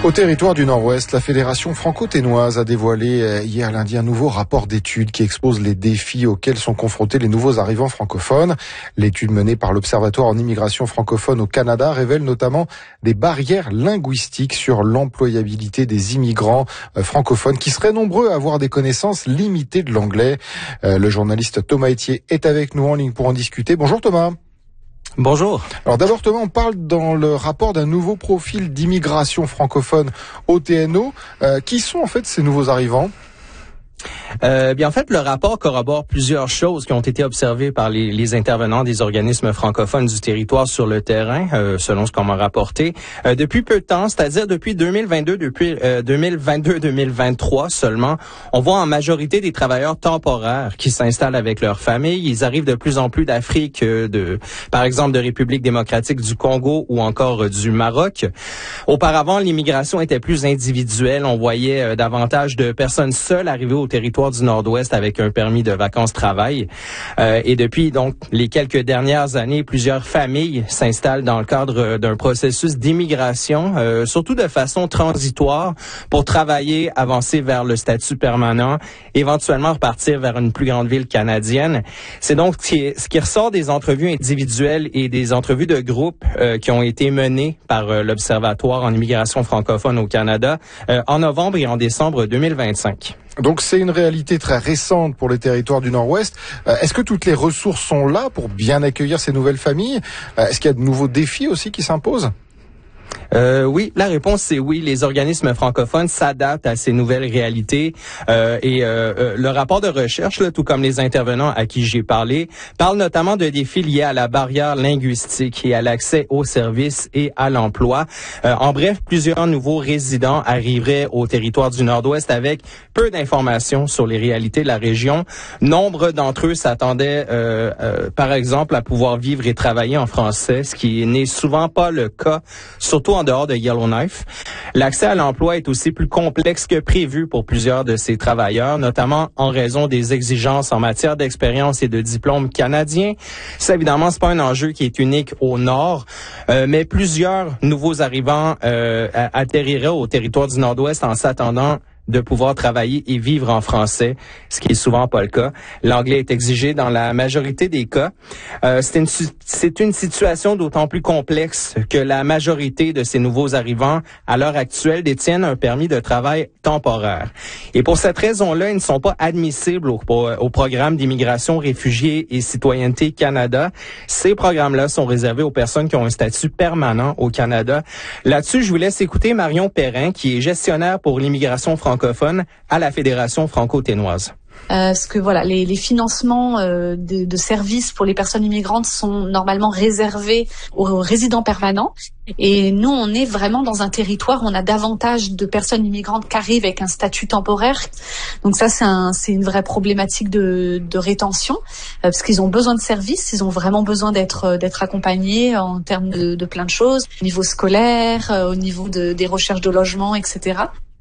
Au territoire du Nord-Ouest, la Fédération franco-ténoise a dévoilé hier lundi un nouveau rapport d'études qui expose les défis auxquels sont confrontés les nouveaux arrivants francophones. L'étude menée par l'Observatoire en immigration francophone au Canada révèle notamment des barrières linguistiques sur l'employabilité des immigrants francophones qui seraient nombreux à avoir des connaissances limitées de l'anglais. Le journaliste Thomas Etier est avec nous en ligne pour en discuter. Bonjour Thomas. Bonjour. Alors d'abord Thomas, on parle dans le rapport d'un nouveau profil d'immigration francophone au TNO. Qui sont en fait ces nouveaux arrivants ? Bien en fait, le rapport corrobore plusieurs choses qui ont été observées par les intervenants des organismes francophones du territoire sur le terrain, selon ce qu'on m'a rapporté. Depuis peu de temps, c'est-à-dire depuis 2022-2023 seulement, on voit en majorité des travailleurs temporaires qui s'installent avec leur famille. Ils arrivent de plus en plus d'Afrique, par exemple de République démocratique du Congo ou encore du Maroc. Auparavant, l'immigration était plus individuelle. On voyait davantage de personnes seules arriver au territoire du Nord-Ouest avec un permis de vacances-travail. Et depuis donc les quelques dernières années, plusieurs familles s'installent dans le cadre d'un processus d'immigration, surtout de façon transitoire, pour travailler, avancer vers le statut permanent, éventuellement repartir vers une plus grande ville canadienne. C'est donc ce qui ressort des entrevues individuelles et des entrevues de groupe qui ont été menées par l'Observatoire en immigration francophone au Canada en novembre et en décembre 2025. Donc c'est une réalité très récente pour les territoires du Nord-Ouest. Est-ce que toutes les ressources sont là pour bien accueillir ces nouvelles familles ? Est-ce qu'il y a de nouveaux défis aussi qui s'imposent ? Oui, la réponse c'est oui. Les organismes francophones s'adaptent à ces nouvelles réalités le rapport de recherche, là, tout comme les intervenants à qui j'ai parlé, parle notamment de défis liés à la barrière linguistique et à l'accès aux services et à l'emploi. En bref, plusieurs nouveaux résidents arriveraient au territoire du Nord-Ouest avec peu d'informations sur les réalités de la région. Nombre d'entre eux s'attendaient, par exemple, à pouvoir vivre et travailler en français, ce qui n'est souvent pas le cas, surtout en dehors de Yellowknife. L'accès à l'emploi est aussi plus complexe que prévu pour plusieurs de ces travailleurs, notamment en raison des exigences en matière d'expérience et de diplômes canadiens. Ça, évidemment, c'est pas un enjeu qui est unique au Nord, mais plusieurs nouveaux arrivants atterriraient au territoire du Nord-Ouest en s'attendant de pouvoir travailler et vivre en français, ce qui est souvent pas le cas. L'anglais est exigé dans la majorité des cas. C'est une situation d'autant plus complexe que la majorité de ces nouveaux arrivants, à l'heure actuelle, détiennent un permis de travail temporaire. Et pour cette raison-là, ils ne sont pas admissibles au programme d'immigration, réfugiés et citoyenneté Canada. Ces programmes-là sont réservés aux personnes qui ont un statut permanent au Canada. Là-dessus, je vous laisse écouter Marion Perrin, qui est gestionnaire pour l'immigration francophone à la Fédération franco-ténoise. Parce que voilà, les financements de services pour les personnes immigrantes sont normalement réservés aux résidents permanents. Et nous, on est vraiment dans un territoire où on a davantage de personnes immigrantes qui arrivent avec un statut temporaire. Donc ça, c'est une vraie problématique de rétention, parce qu'ils ont besoin de services, ils ont vraiment besoin d'être accompagnés en termes de plein de choses, au niveau scolaire, au niveau des recherches de logement, etc.